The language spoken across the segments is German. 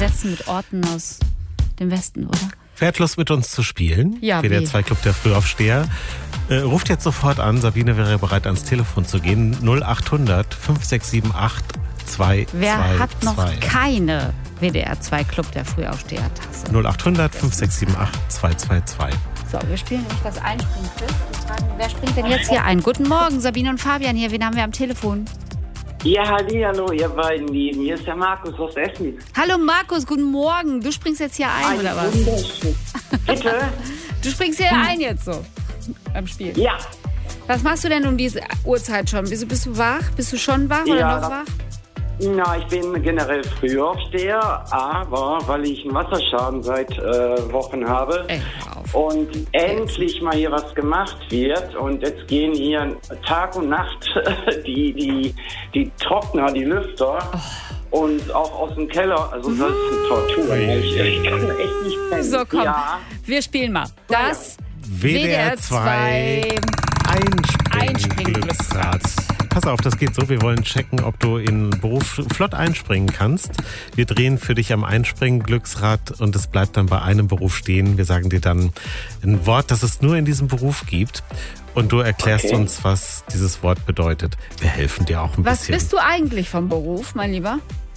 ersetzen mit Orten aus dem Westen, oder? Wer hat Lust mit uns zu spielen? Ja, WDR 2 Club der Frühaufsteher. Ruft jetzt sofort an. Sabine wäre bereit, ans Telefon zu gehen. 0800 5678 222. Wer hat noch keine WDR 2 Club der Frühaufsteher-Tasse? 0800 5678 222. So, wir spielen nämlich das Einspringquiz und fragen, wer springt denn jetzt hier ein? Guten Morgen, Sabine und Fabian hier. Wen haben wir am Telefon? Ja, hallo, ihr beiden Lieben. Hier ist der Markus aus Essen. Hallo Markus, guten Morgen. Du springst jetzt hier ein, oder was? Bitte? Du springst hier ein jetzt so beim Spiel. Ja. Was machst du denn um diese Uhrzeit schon? Bist du wach? Bist du schon wach oder Ja, noch wach? Na, ich bin generell Frühaufsteher, aber weil ich einen Wasserschaden seit Wochen habe Ey, hör auf. und endlich mal hier was gemacht wird und jetzt gehen hier Tag und Nacht die Trockner, die Lüfter und auch aus dem Keller, also das ist eine Tortur. Ich kann echt nicht pennen. So, komm, Ja. wir spielen mal. Das WDR 2 Einspringglücksrad. Pass auf, das geht so. Wir wollen checken, ob du in den Beruf flott einspringen kannst. Wir drehen für dich am Einspringen-Glücksrad und es bleibt dann bei einem Beruf stehen. Wir sagen dir dann ein Wort, das es nur in diesem Beruf gibt. Und du erklärst uns, was dieses Wort bedeutet. Wir helfen dir auch ein Was bisschen. bist du eigentlich vom Beruf, mein Lieber?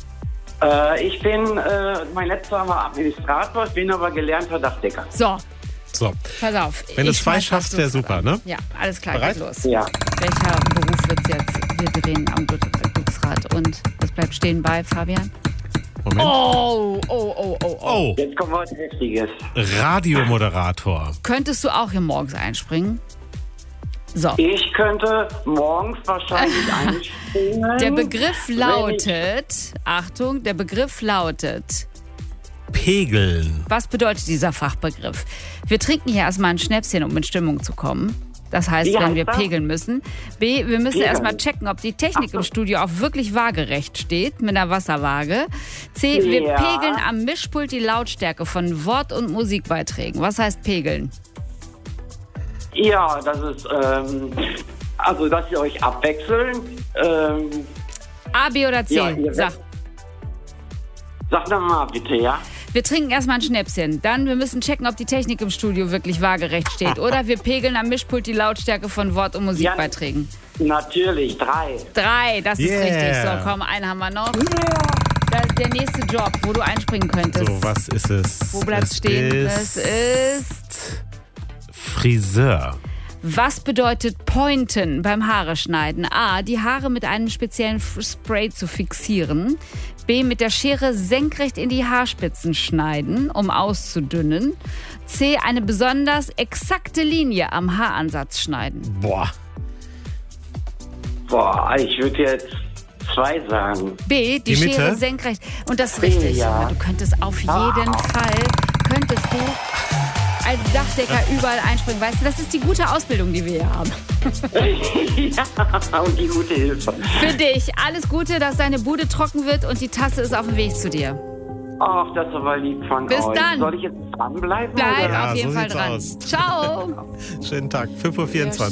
Ich bin, mein letzter war Administrator, ich bin aber gelernter Dachdecker. So, So, pass auf. wenn du Ich zwei schmeiß schaffst, was wäre los, super, oder? ne? Ja, alles klar, Bereit? geht los. Ja. Welcher Beruf wird's jetzt? Wir drehen am Glücksrad und das bleibt stehen bei Fabian. Moment. Oh. Oh, Jetzt kommt was Heftiges. Radiomoderator. Könntest du auch hier morgens einspringen? So. Ich könnte morgens wahrscheinlich einspringen. Der Begriff lautet, Achtung, der Begriff lautet, Pegeln. was bedeutet dieser Fachbegriff? Wir trinken hier erstmal ein Schnäpschen, um in Stimmung zu kommen. Das heißt, Wie wenn heißt wir das? pegeln müssen. B, wir müssen Pegeln. erstmal checken, ob die Technik im Studio auch wirklich waagerecht steht, mit einer Wasserwaage. C, wir Ja. pegeln am Mischpult die Lautstärke von Wort- und Musikbeiträgen. Was heißt pegeln? Ja, das ist, also, dass ihr euch abwechseln. A, B oder C? Ja, ihr- Sag. Sag doch mal bitte, ja? Wir trinken erstmal ein Schnäpschen. Dann, wir müssen checken, ob die Technik im Studio wirklich waagerecht steht. Oder wir pegeln am Mischpult die Lautstärke von Wort- und Musikbeiträgen. Natürlich, 3. 3, das ist Yeah. richtig. So, komm, einen haben wir noch. Das ist der nächste Job, wo du einspringen könntest. So, was ist es? Wo bleibt's stehen? Es Das ist... Friseur. Was bedeutet pointen beim Haare schneiden? A, die Haare mit einem speziellen Spray zu fixieren. B, mit der Schere senkrecht in die Haarspitzen schneiden, um auszudünnen. C, eine besonders exakte Linie am Haaransatz schneiden. Boah. Boah, ich würde jetzt 2 sagen. B, die Die Mitte? Schere senkrecht. Und das ist richtig, Ja. Junge. Du könntest auf jeden Fall, als Dachdecker überall einspringen. Weißt du, das ist die gute Ausbildung, die wir hier haben. Ja, und die gute Hilfe. Für dich alles Gute, dass deine Bude trocken wird und die Tasse ist auf dem Weg zu dir. Ach, das ist aber lieb von Bis euch. dann. Soll ich jetzt dranbleiben? Bleib oder? Ja, auf jeden so Fall sieht's dran. aus. Ciao. Schönen Tag. 5:24 Uhr.